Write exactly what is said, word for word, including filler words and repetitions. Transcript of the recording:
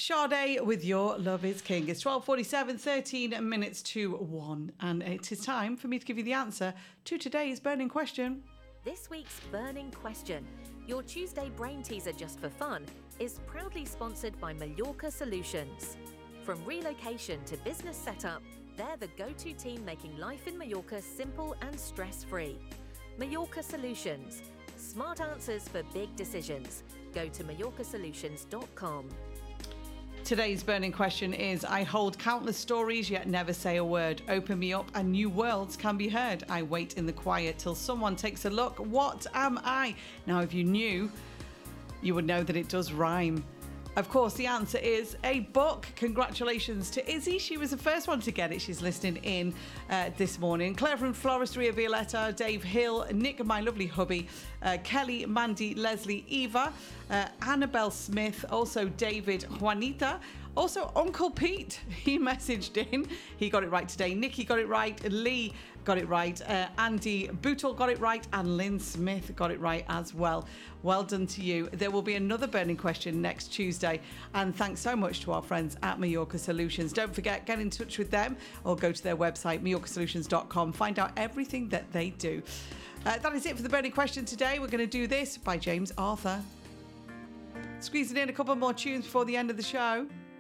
Sade with Your Love is King. It's twelve forty-seven, thirteen minutes to one. And it is time for me to give you the answer to today's burning question. This week's burning question, your Tuesday brain teaser just for fun, is proudly sponsored by Mallorca Solutions. From relocation to business setup, they're the go-to team making life in Mallorca simple and stress-free. Mallorca Solutions. Smart answers for big decisions. Go to mallorca solutions dot com. Today's burning question is, I hold countless stories yet never say a word. Open me up and new worlds can be heard. I wait in the quiet till someone takes a look. What am I? Now, if you knew, you would know that it does rhyme. Of course, the answer is a book. Congratulations to Izzy. She was the first one to get it. She's listening in uh, this morning. Claire from Floristeria Violetta, Dave Hill, Nick, my lovely hubby, uh, Kelly, Mandy, Leslie, Eva, uh, Annabelle Smith, also David, Juanita, also Uncle Pete. He messaged in. He got it right today. Nikki got it right. Lee got it right. Uh, Andy Bootle got it right. And Lynn Smith got it right as well. Well done to you. There will be another burning question next Tuesday. And thanks so much to our friends at Mallorca Solutions. Don't forget, get in touch with them or go to their website, mallorca solutions dot com. Find out everything that they do. Uh, that is it for the burning question today. We're going to do this by James Arthur. Squeezing in a couple more tunes before the end of the show.